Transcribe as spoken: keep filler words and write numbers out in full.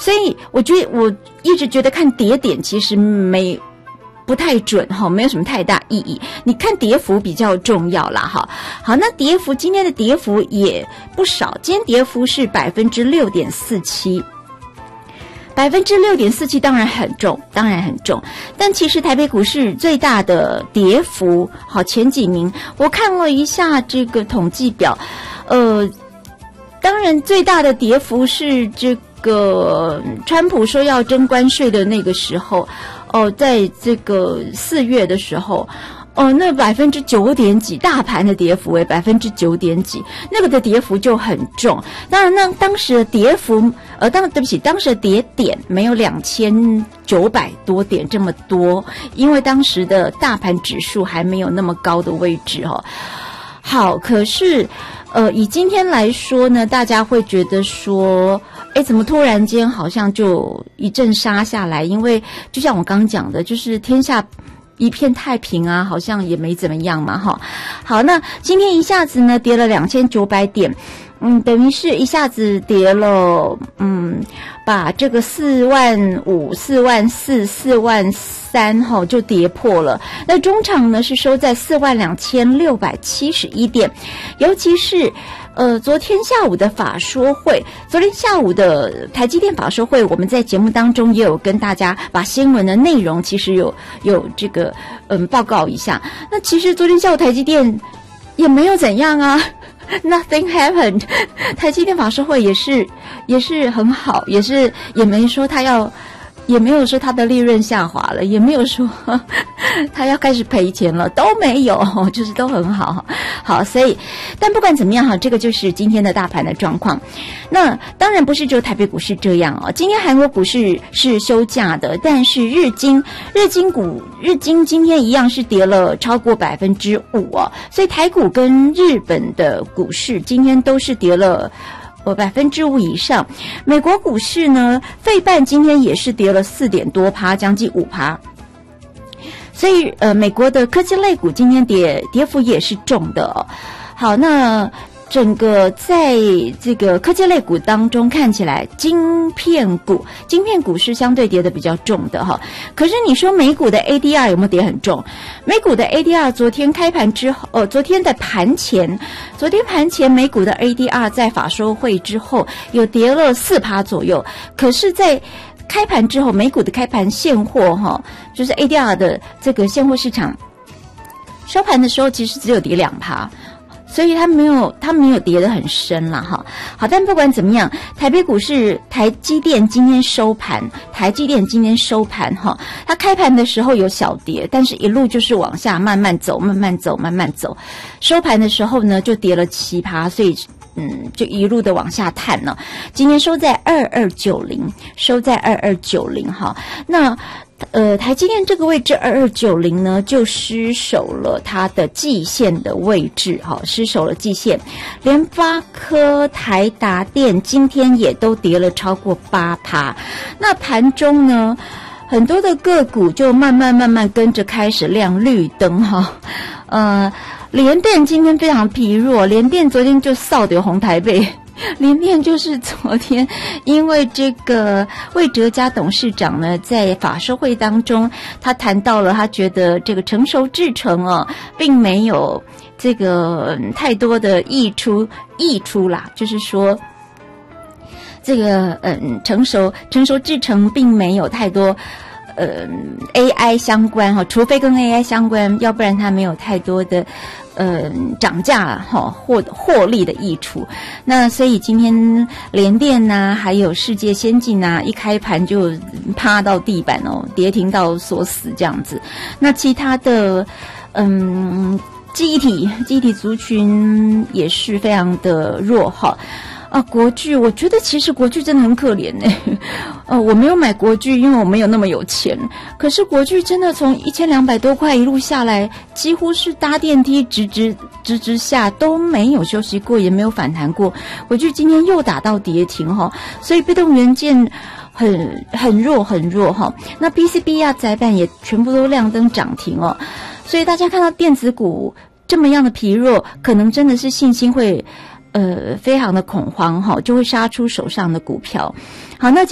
所以我觉得我一直觉得看跌点其实没不太准哈，没有什么太大意义。你看跌幅比较重要啦哈。好，那跌幅今天的跌幅也不少，今天跌幅是百分之六点四七。百分之六点四七当然很重，当然很重。但其实台北股市最大的跌幅，好前几名，我看了一下这个统计表，呃，当然最大的跌幅是这个川普说要征关税的那个时候，哦，在这个四月的时候。哦，那百分之九点几，大盘的跌幅为百分之九点几，那个的跌幅就很重。当然，那当时的跌幅，呃，当对不起，当时的跌点没有两千九百多点这么多，因为当时的大盘指数还没有那么高的位置哦。好，可是，呃，以今天来说呢，大家会觉得说，哎，怎么突然间好像就一阵杀下来？因为就像我刚刚讲的，就是天下一片太平啊，好像也没怎么样嘛，哈。好，那今天一下子呢跌了两千九百点，嗯，等于是一下子跌了，嗯，把这个四万五、四万四、四万三，哈，就跌破了。那中场呢是收在四万两千六百七十一点，尤其是。呃，昨天下午的法说会，昨天下午的台积电法说会，我们在节目当中也有跟大家把新闻的内容其实有有这个嗯报告一下。那其实昨天下午台积电也没有怎样啊，nothing happened。台积电法说会也是也是很好，也是也没说他要。也没有说他的利润下滑了，也没有说呵呵他要开始赔钱了，都没有，就是都很好。好，所以但不管怎么样哈，这个就是今天的大盘的状况。那当然不是只有台北股市这样哦，今天韩国股市是休假的，但是日经日经股日经今天一样是跌了超过百分之五哦，所以台股跟日本的股市今天都是跌了。呃，百分之五以上。美国股市呢，费半今天也是跌了四点多趴，将近五趴。所以，呃，美国的科技类股今天跌跌幅也是重的哦。好，那整个在这个科技类股当中看起来，晶片股晶片股是相对跌的比较重的哈。可是你说美股的 A D R 有没有跌很重？美股的 A D R 昨天开盘之后，呃，昨天的盘前，昨天盘前美股的 A D R 在法说会之后有跌了四趴左右，可是在开盘之后，美股的开盘现货哈，就是 A D R 的这个现货市场收盘的时候，其实只有跌两趴。所以它没有，它没有跌得很深啦，哈。好，但不管怎么样，台北股市台积电今天收盘，台积电今天收盘，哈，它开盘的时候有小跌，但是一路就是往下慢慢走，慢慢走，慢慢走。收盘的时候呢，就跌了七趴，所以嗯，就一路的往下探了。今天收在二二九零，收在二二九零，哈。那。呃，台积电这个位置二二九零呢，就失守了它的季线的位置，哈、哦，失守了季线。联发科、台达电今天也都跌了超过八趴。那盘中呢，很多的个股就慢慢慢慢跟着开始亮绿灯，哈、哦，呃，联电今天非常疲弱，联电昨天就扫掉红台北。联电就是昨天，因为这个魏哲家董事长呢，在法说会当中，他谈到了，他觉得这个成熟制程哦，并没有这个、嗯、太多的溢出溢出啦，就是说，这个嗯，成熟成熟制程并没有太多。呃 ，A I 相关哈，除非跟 A I 相关，要不然它没有太多的呃涨价哈获获利的益处。那所以今天联电呐、啊，还有世界先进呐、啊，一开盘就趴到地板哦，跌停到锁死这样子。那其他的嗯，记忆体记忆体族群也是非常的弱哈。啊，国巨，我觉得其实国巨真的很可怜呢。呃，我没有买国巨，因为我没有那么有钱。可是国巨真的从一千两百多块一路下来，几乎是搭电梯直直直直下，都没有休息过，也没有反弹过。国巨今天又打到跌停哈，所以被动元件很很弱很弱哈。那 P C B 啊载板也全部都亮灯涨停哦，所以大家看到电子股这么样的疲弱，可能真的是信心会。呃，非常的恐慌哈，就会杀出手上的股票。好，那。